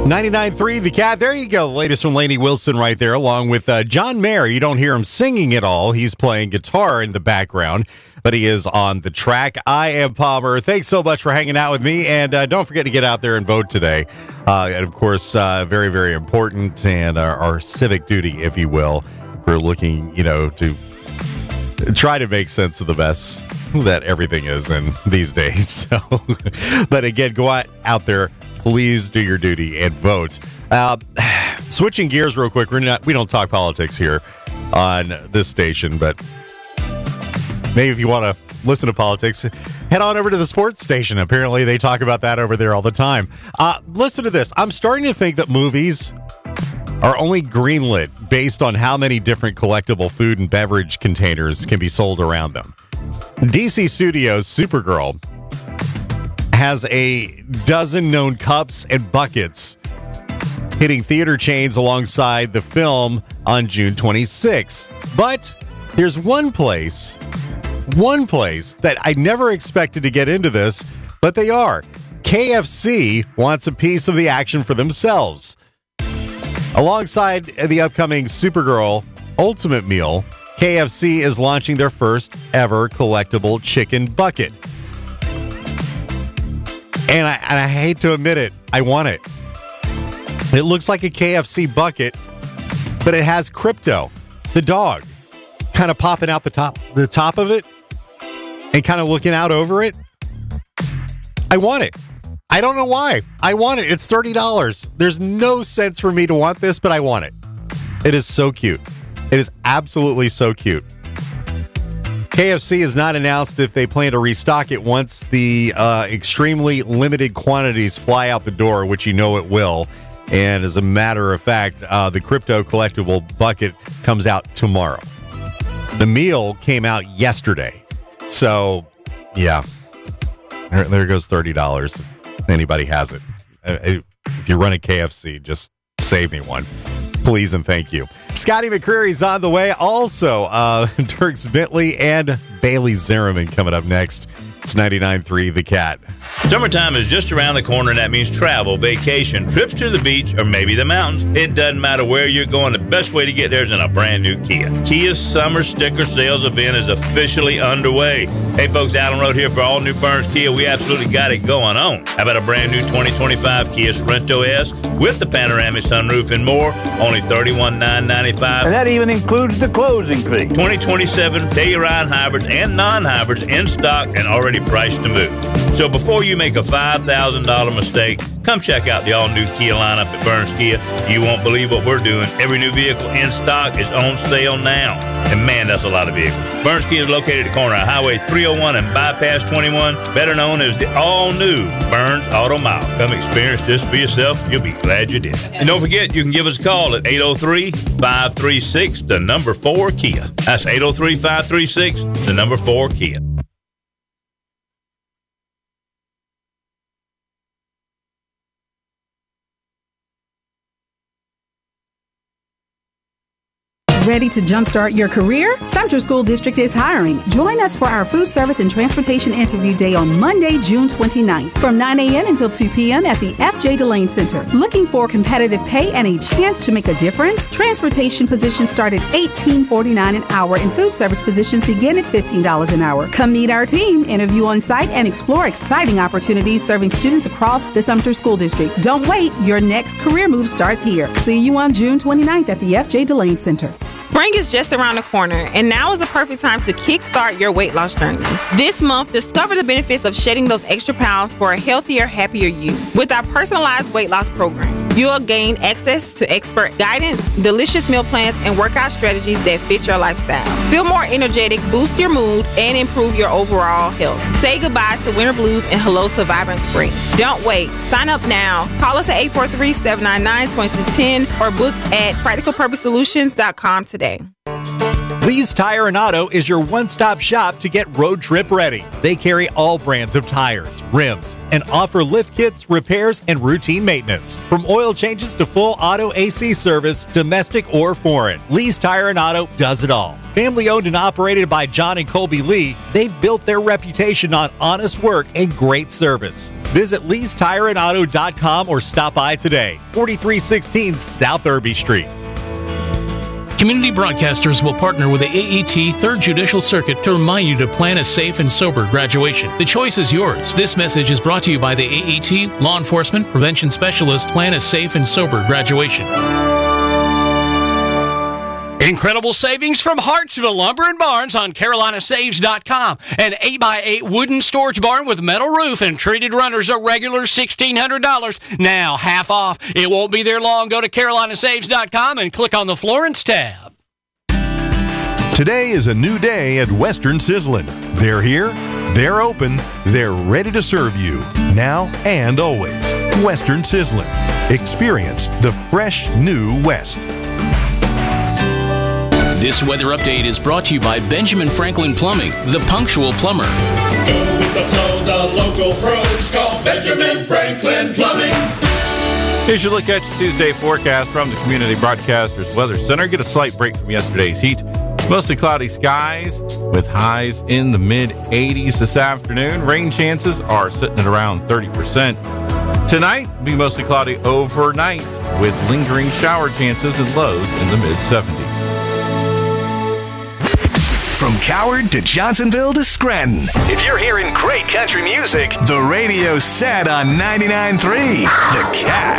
99.3 The Cat. There you go. The latest from Lainey Wilson right there, along with John Mayer. You don't hear him singing at all. He's playing guitar in the background, but he is on the track. I am Palmer. Thanks so much for hanging out with me, and don't forget to get out there and vote today. And, of course, very, very important, and our civic duty, if you will. We're looking, to try to make sense of the mess that everything is in these days. So, but again, go out there. Please do your duty and vote. Switching gears real quick. We don't talk politics here on this station, but maybe if you want to listen to politics, head on over to the sports station. Apparently, they talk about that over there all the time. Listen to this. I'm starting to think that movies are only greenlit based on how many different collectible food and beverage containers can be sold around them. DC Studios' Supergirl has a dozen known cups and buckets hitting theater chains alongside the film on June 26th. But here's one place that I never expected to get into this, but they are. KFC wants a piece of the action for themselves. Alongside the upcoming Supergirl Ultimate Meal, KFC is launching their first ever collectible chicken bucket. And I hate to admit it, I want it. It looks like a KFC bucket, but it has Crypto, the dog, kind of popping out the top of it and kind of looking out over it. I want it. I don't know why. I want it. It's $30. There's no sense for me to want this, but I want it. It is so cute. It is absolutely so cute. KFC has not announced if they plan to restock it once the extremely limited quantities fly out the door, which it will. And as a matter of fact, the Crypto collectible bucket comes out tomorrow. The meal came out yesterday. So, yeah, there goes $30 if anybody has it. If you run a KFC, just save me one. Please and thank you. Scotty McCreary's on the way. Also, Dierks Bentley and Bailey Zimmerman coming up next. It's 99.3 The Cat. Summertime is just around the corner, and that means travel, vacation, trips to the beach, or maybe the mountains. It doesn't matter where you're going. The best way to get there is in a brand new Kia. Kia's summer sticker sales event is officially underway. Hey, folks, Allen Road here for all new Burns Kia. We absolutely got it going on. How about a brand new 2025 Kia Sorento S with the panoramic sunroof and more? Only $31,995. And that even includes the closing fee. 2027 Telluride hybrids and non-hybrids in stock and already priced to move. So before you make a $5,000 mistake, come check out the all-new Kia lineup at Burns Kia. You won't believe what we're doing. Every new vehicle in stock is on sale now. And man, that's a lot of vehicles. Burns Kia is located at the corner of Highway 301 and Bypass 21, better known as the all-new Burns Auto Mile. Come experience this for yourself. You'll be glad you did. And don't forget, you can give us a call at 803-536-4Kia. That's 803-536-4Kia. Ready to jumpstart your career? Sumter School District is hiring. Join us for our food service and transportation interview day on Monday, June 29th from 9 a.m. until 2 p.m. at the F.J. Delane Center. Looking for competitive pay and a chance to make a difference? Transportation positions start at $18.49 an hour and food service positions begin at $15 an hour. Come meet our team, interview on site, and explore exciting opportunities serving students across the Sumter School District. Don't wait. Your next career move starts here. See you on June 29th at the F.J. Delane Center. Spring is just around the corner, and now is the perfect time to kickstart your weight loss journey. This month, discover the benefits of shedding those extra pounds for a healthier, happier you. With our personalized weight loss program, you'll gain access to expert guidance, delicious meal plans, and workout strategies that fit your lifestyle. Feel more energetic, boost your mood, and improve your overall health. Say goodbye to winter blues and hello to vibrant spring. Don't wait. Sign up now. Call us at 843-799-2210 or book at practicalpurposesolutions.com today. Lee's Tire and Auto is your one-stop shop to get road trip ready. They carry all brands of tires, rims, and offer lift kits, repairs, and routine maintenance. From oil changes to full auto AC service, domestic or foreign, Lee's Tire and Auto does it all. Family owned and operated by John and Colby Lee, they've built their reputation on honest work and great service. Visit Lee'sTireandAuto.com or stop by today, 4316 South Irby Street. Community Broadcasters will partner with the AET 3rd Judicial Circuit to remind you to plan a safe and sober graduation. The choice is yours. This message is brought to you by the AET, Law Enforcement Prevention Specialist. Plan a safe and sober graduation. Incredible savings from Hartsville Lumber and Barns on CarolinaSaves.com. An 8x8 wooden storage barn with metal roof and treated runners are regular $1,600. Now half off. It won't be there long. Go to CarolinaSaves.com and click on the Florence tab. Today is a new day at Western Sizzlin'. They're here, they're open, they're ready to serve you, now and always. Western Sizzlin'. Experience the fresh new West. This weather update is brought to you by Benjamin Franklin Plumbing, the punctual plumber. Go with the flow, the local pros call Benjamin Franklin Plumbing. Here's your look at your Tuesday forecast from the Community Broadcasters Weather Center. Get a slight break from yesterday's heat. Mostly cloudy skies with highs in the mid-80s this afternoon. Rain chances are sitting at around 30%. Tonight will be mostly cloudy overnight with lingering shower chances and lows in the mid-70s. From Coward to Johnsonville to Scranton. If you're hearing great country music, the radio's set on 99.3 The Cat.